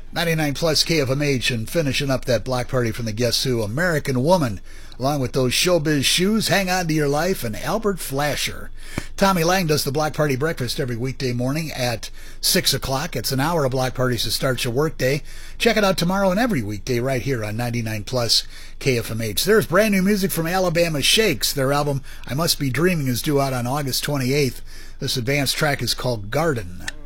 99 plus KFMH, and finishing up that block party from the Guess Who, American Woman, along with those Showbiz Shoes, Hang On to Your Life, and Albert Flasher. Tommy Lang does the block party breakfast every weekday morning at 6 o'clock. It's an hour of block parties to start your workday. Check it out tomorrow and every weekday right here on 99 plus KFMH. There's brand new music from Alabama Shakes. Their album, I Must Be Dreaming, is due out on August 28th. This advanced track is called Garden.